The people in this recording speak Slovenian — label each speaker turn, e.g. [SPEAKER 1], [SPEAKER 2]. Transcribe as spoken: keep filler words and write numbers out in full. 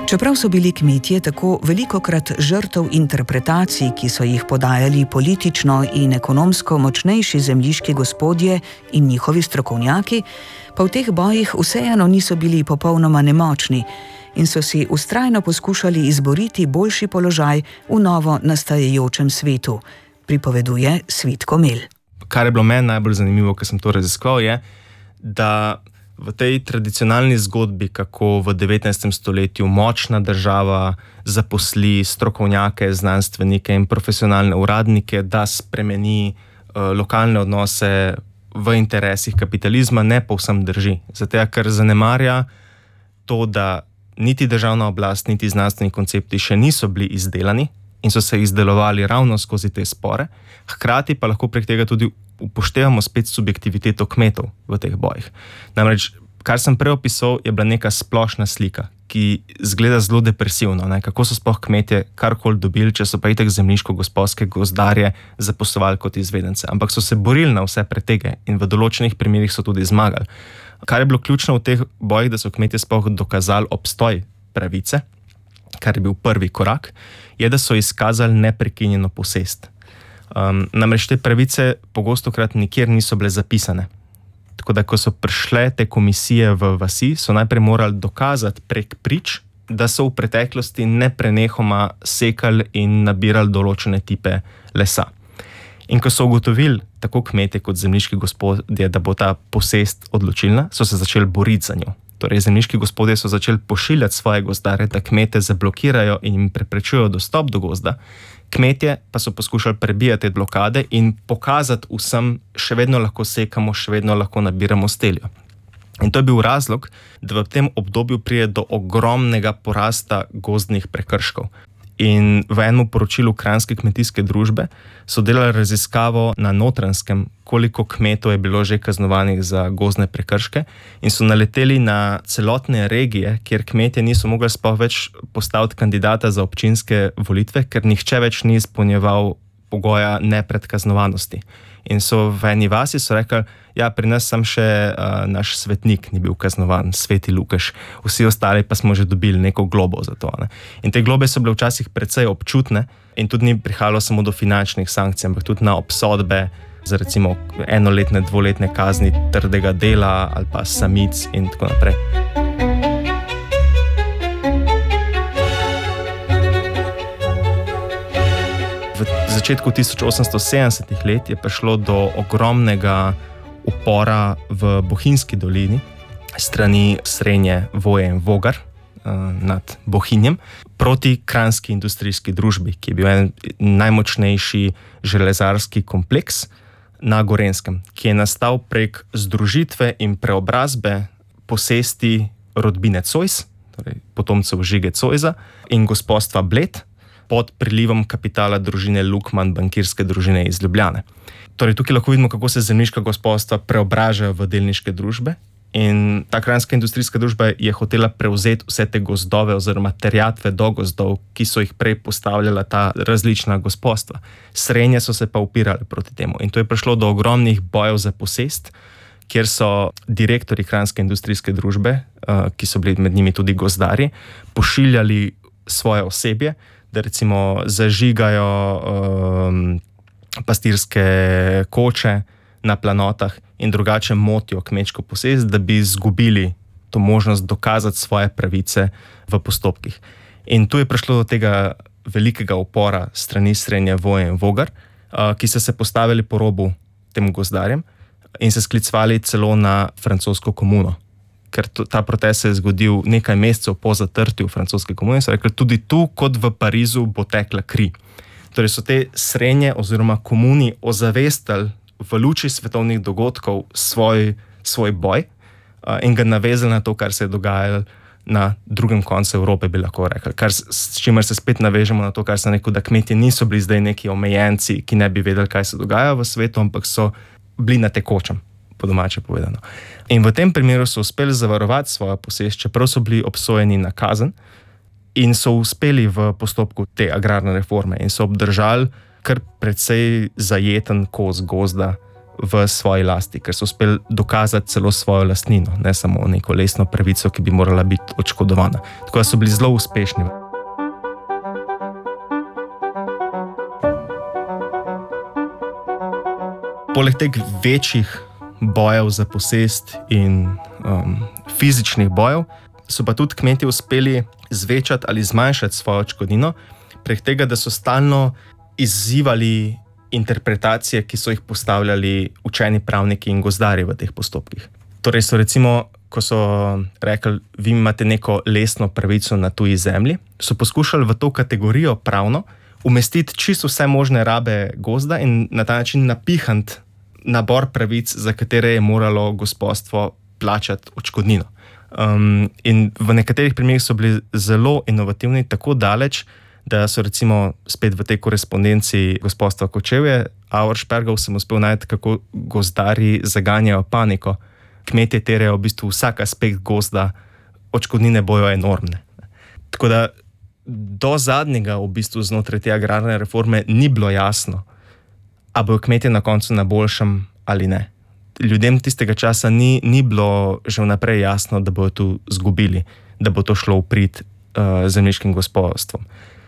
[SPEAKER 1] Čeprav so bili kmetje tako velikokrat žrtev interpretacij, ki so jih podajali politično in ekonomsko močnejši zemljiški gospodje in njihovi strokovnjaki, pa v teh bojih vseeno niso bili popolnoma nemočni in so si vztrajno poskušali izboriti boljši položaj v novo nastajajočem svetu, pripoveduje Svit Komel.
[SPEAKER 2] Kar je bilo meni najbolj zanimivo, ko sem to raziskal, je, da v tej tradicionalni zgodbi, kako v devetnajstem stoletju močna država zaposli strokovnjake, znanstvenike in profesionalne uradnike, da spremeni uh, lokalne odnose v interesih kapitalizma, ne povsem drži. Zato, ker zanemarja to, da niti državna oblast, niti znanstveni koncepti še niso bili izdelani in so se izdelovali ravno skozi te spore, hkrati pa lahko prek tega tudi upoštevamo spet subjektiviteto kmetov v teh bojih. Namreč, kar sem prej opisal, je bila neka splošna slika, ki zgleda zelo depresivno, ne? Kako so sploh kmetje karkoli dobili, če so pa itak zemljiško-gozdarske gozdarje zaposlovali kot izvedence. Ampak so se borili na vse pretege in v določenih primerih so tudi zmagali. Kar je bilo ključno v teh bojih, da so kmetje sploh dokazali obstoj pravice, kar je bil prvi korak, je, da so izkazali neprekinjeno posest. Um, namreč te pravice pogostokrat nikjer niso bile zapisane. Tako da, ko so prišle te komisije v vasi, so najprej morali dokazati prek prič, da so v preteklosti neprenehoma sekali in nabirali določene tipe lesa. In ko so ugotovili, tako kmetje kot zemljiški gospodje, da bo ta posest odločilna, so se začeli boriti za njo. Torej, zemljiški gospodje so začeli pošiljati svoje gozdare, da kmete zablokirajo in jim preprečujejo dostop do gozda. Kmetje pa so poskušali prebijati te blokade in pokazati vsem, še vedno lahko sekamo, še vedno lahko nabiramo steljo. In to je bil razlog, da v tem obdobju pride do ogromnega porasta gozdnih prekrškov. In v enem poročilu Kranjske kmetijske družbe so delali raziskavo na Notranjskem, koliko kmetov je bilo že kaznovanih za gozdne prekrške, in so naleteli na celotne regije, kjer kmetje niso mogli sploh več postaviti kandidata za občinske volitve, ker nihče več ni izpolnjeval pogoja nepredkaznovanosti. In so v eni vasi so rekli, ja, pri nas sam še uh, naš svetnik ni bil kaznovan, Sveti Lukaš, vsi ostali pa smo že dobili neko globo za to. Ne? In te globe so bile včasih precej občutne in tudi ni prihajalo samo do finančnih sankcij, ampak tudi na obsodbe za recimo enoletne, dvoletne kazni trdega dela ali pa samic in tako naprej. V začetku tisoč osemsto sedemdesetih let je prišlo do ogromnega upora v Bohinjski dolini strani Srenje, Voje in Vogar nad Bohinjem proti Kranjski industrijski družbi, ki je bil en najmočnejši železarski kompleks na Gorenjskem, ki je nastal prek združitve in preobrazbe posesti rodbine Zois, torej potomcev Žige Zoisa, in gospodstva Bled pod prilivom kapitala družine Lukman, bankirske družine iz Ljubljane. Torej, tukaj lahko vidimo, kako se zemljiška gospodstva preobražajo v delniške družbe, in ta Kranjska industrijska družba je hotela prevzeti vse te gozdove oziroma terjatve do gozdov, ki so jih prej postavljala ta različna gospodstva. Srenje so se pa upirali proti temu in to je prišlo do ogromnih bojev za posest, kjer so direktorji Kranjske industrijske družbe, ki so bili med njimi tudi gozdarji, pošiljali svoje osebje, da recimo zažigajo um, pastirske koče na planotah in drugače motijo kmečko posest, da bi izgubili to možnost dokazati svoje pravice v postopkih. In tu je prišlo do tega velikega upora strani Srenje, Voje in Vogar, uh, ki so se postavili po robu tem gozdarjem in se sklicvali celo na francosko komuno. Ker to, ta protest se je zgodil nekaj mesecev po zatrtju francoske komune, so rekli, tudi tu, kot v Parizu, bo tekla kri. Torej so te Srenje oziroma komuni ozavestili v luči svetovnih dogodkov svoj, svoj boj uh, in ga navezali na to, kar se je dogajalo na drugem koncu Evrope, bi lahko rekli. Kar, s čimer se spet navežemo na to, kar sem rekel, da kmetje niso bili zdaj neki omejenci, ki ne bi vedeli, kaj se dogaja v svetu, ampak so bili na tekočem, po domače povedano. In v tem primeru so uspeli zavarovati svojo posest, čeprav so bili obsojeni na kazen, in so uspeli v postopku te agrarne reforme in so obdržali kar precej zajeten kos gozda v svoji lasti, ker so uspeli dokazati celo svojo lastnino, ne samo neko lesno pravico, ki bi morala biti odškodovana. Tako da so bili zelo uspešni. Poleg teh večjih bojev za posest in um, fizičnih bojev, so pa tudi kmetje uspeli zvečati ali zmanjšati svojo odškodnino prek tega, da so stalno izzivali interpretacije, ki so jih postavljali učeni pravniki in gozdarji v teh postopkih. Torej so recimo, ko so rekli, vi imate neko lesno pravico na tuji zemlji, so poskušali v to kategorijo pravno umestiti čisto vse možne rabe gozda in na ta način napihniti nabor pravic, za katere je moralo gospodstvo plačati odškodnino. Um, in v nekaterih primerih so bili zelo inovativni, tako daleč, da so recimo spet v tej korespondenci gospodstva Kočevje, Auerspergov sem uspel najti, kako gozdarji zaganjajo paniko. Kmetje terjajo v bistvu vsak aspekt gozda, odškodnine bojo enormne. Tako da do zadnjega v bistvu znotraj te agrarne reforme ni bilo jasno, a bojo kmetje na koncu na boljšem ali ne. Ljudem tistega časa ni, ni bilo že vnaprej jasno, da bojo tu zgubili, da bo to šlo v prid uh, zemljiškim gospodstvom.